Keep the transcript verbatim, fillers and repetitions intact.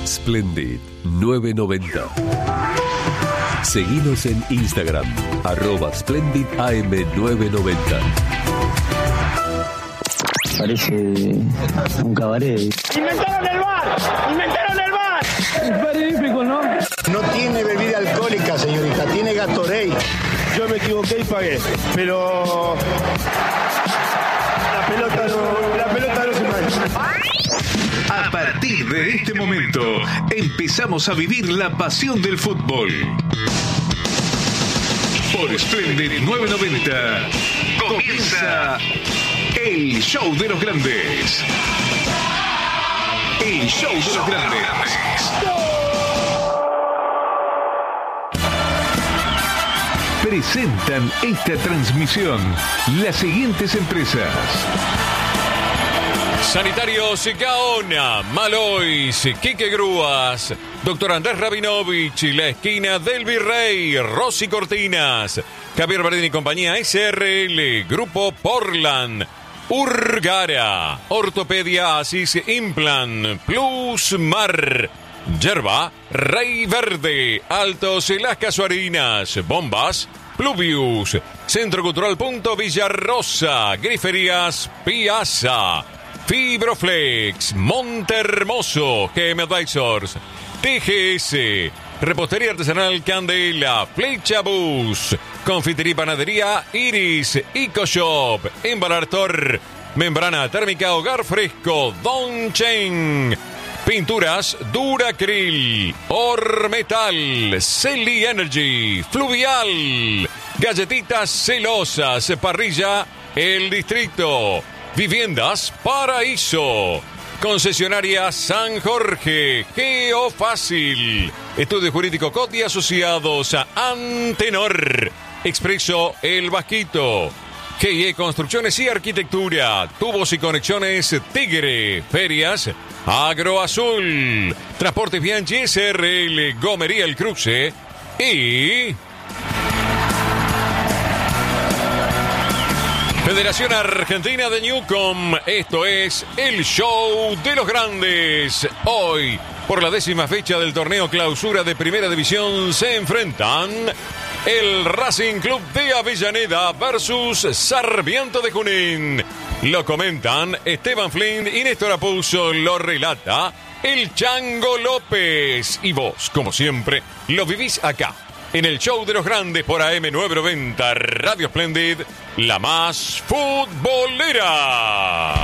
Splendid novecientos noventa. Seguinos en Instagram, arroba Splendid A M novecientos noventa. Parece un cabaret. ¡Inventaron el bar! ¡Inventaron el bar! Es magnífico, ¿no? No tiene bebida alcohólica, señorita, tiene Gatorade. Yo me equivoqué y pagué, pero la pelota no, la pelota no se mancha. A partir de este momento, empezamos a vivir la pasión del fútbol. Por Splendid novecientos noventa, comienza el show de los grandes. El show de los grandes. Presentan esta transmisión las siguientes empresas: Sanitarios Gaona, Malois, Quique Grúas, Doctor Andrés Rabinovich, La Esquina del Virrey, Rosy Cortinas, Javier Bardini y compañía S R L, Grupo Portland, Urgara, Ortopedia Asis Implant, Plus Mar, Yerba, Rey Verde, Altos Las Casuarinas, Bombas, Pluvius, Centro Cultural Punto Villarrosa, Griferías Piazza, Fibroflex, Montehermoso, G M Advisors, T G S, Repostería Artesanal Candela, Flecha Bus, Confitería y Panadería Iris, EcoShop, Embalartor, Membrana Térmica Hogar Fresco, Don Chen, Pinturas Duracril, Ormetal, Celi Energy, Fluvial, Galletitas Celosas, Parrilla El Distrito, Viviendas Paraíso, Concesionaria San Jorge, Geofácil, Estudio Jurídico Coti Asociados a Antenor, Expreso El Vasquito, G I E Construcciones y Arquitectura, Tubos y Conexiones Tigre, Ferias Agroazul, Transportes Bianchi S R L, Gomería El Cruce y Federación Argentina de Newcom. Esto es el show de los grandes. Hoy, por la décima fecha del torneo clausura de Primera División, se enfrentan el Racing Club de Avellaneda versus Sarmiento de Junín. Lo comentan Esteban Flynn y Néstor Apuzzo. Lo relata el Chango López. Y vos, como siempre, lo vivís acá, en el show de los grandes por A M novecientos noventa, Radio Splendid, la más futbolera.